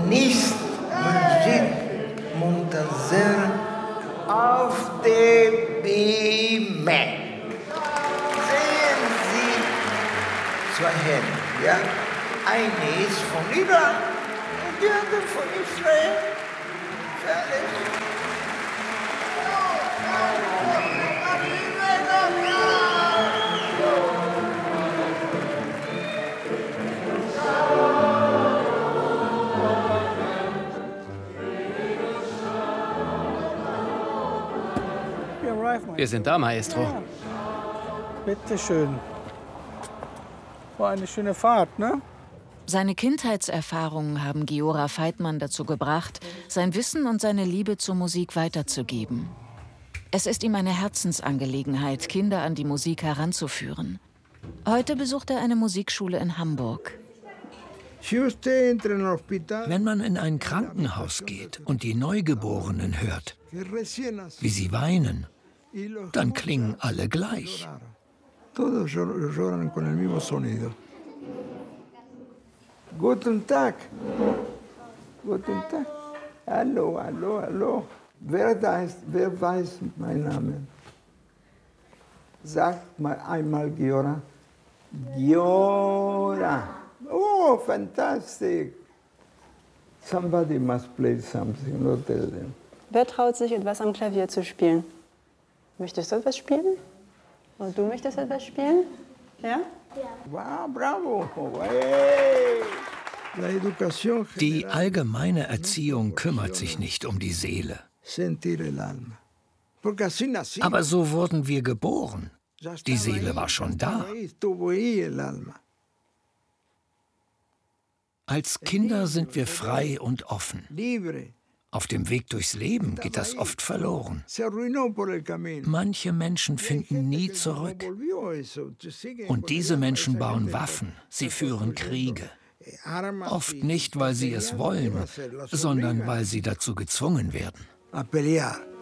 nicht Brigitte Montaser auf der Bühne. Sehen Sie zwei Hände, ja? Eine ist von Iran und die andere von Israel. Fertig. Wir sind da, Maestro. Ja. Bitte schön. War eine schöne Fahrt, ne? Seine Kindheitserfahrungen haben Giora Veitman dazu gebracht, sein Wissen und seine Liebe zur Musik weiterzugeben. Es ist ihm eine Herzensangelegenheit, Kinder an die Musik heranzuführen. Heute besucht er eine Musikschule in Hamburg. Wenn man in ein Krankenhaus geht und die Neugeborenen hört, wie sie weinen, dann klingen alle gleich. Guten Tag. Guten Tag. Hallo, hallo, hallo. Wer weiß meinen Namen? Sagt mal einmal Giora. Giora. Oh, fantastic. Somebody must play something, not tell them. Wer traut sich, etwas am Klavier zu spielen? Möchtest du etwas spielen? Und du möchtest etwas spielen? Ja? Wow, bravo. Hey. Die allgemeine Erziehung kümmert sich nicht um die Seele. Aber so wurden wir geboren. Die Seele war schon da. Als Kinder sind wir frei und offen. Auf dem Weg durchs Leben geht das oft verloren. Manche Menschen finden nie zurück. Und diese Menschen bauen Waffen, sie führen Kriege. Oft nicht, weil sie es wollen, sondern weil sie dazu gezwungen werden.